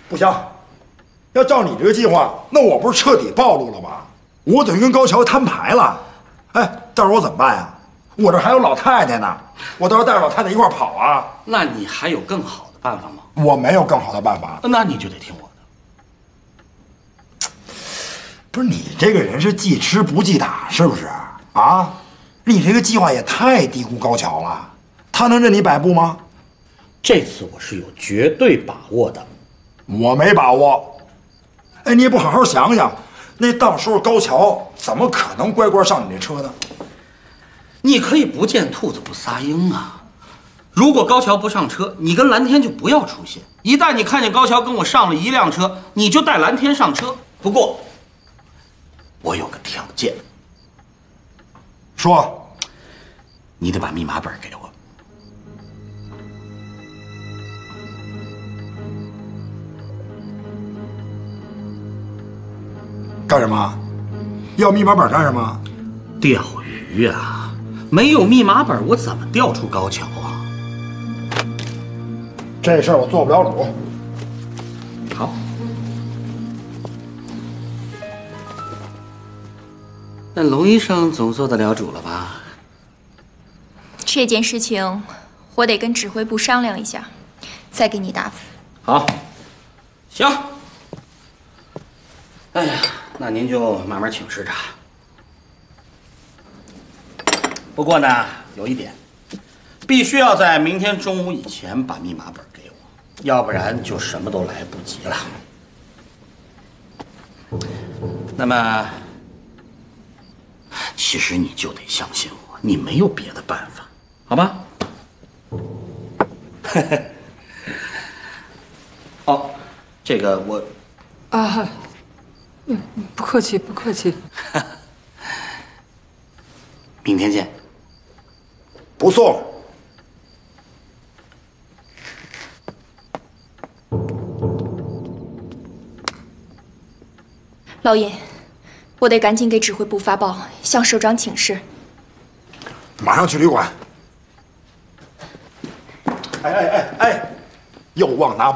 不行，要照你这个计划，那我不是彻底暴露了吗？我等于跟高桥摊牌了。哎，到时候我怎么办呀？我这还有老太太呢，我到时候带着老太太一块跑啊。 那你还有更好的办法吗？ 我没有更好的办法。 那你就得听我的。 不是你这个人是记吃不记打，是不是啊？你这个计划也太低估高桥了，他能任你摆布吗？ 这次我是有绝对把握的。 我没把握。哎，你也不好好想想，那到时候高桥怎么可能乖乖上你这车呢？ 你可以不见兔子不撒鹰啊！如果高桥不上车，你跟蓝天就不要出现。一旦你看见高桥跟我上了一辆车，你就带蓝天上车。不过，我有个条件。 说。 你得把密码本给我。 干什么？要密码本干什么？ 钓鱼啊！没有密码本，我怎么调出高桥啊？ 这事儿我做不了主。 好。那龙医生总做得了主了吧？ 这件事情，我得跟指挥部商量一下，再给你答复。 好，行。哎呀，那您就慢慢请示着。不过呢，有一点，必须要在明天中午以前把密码本给我，要不然就什么都来不及了。那么，其实你就得相信我，你没有别的办法，好吧？哦，这个我啊，不客气，不客气。 明天见。 不送。 老尹，我得赶紧给指挥部发报，向首长请示。 马上去旅馆。哎，又忘拿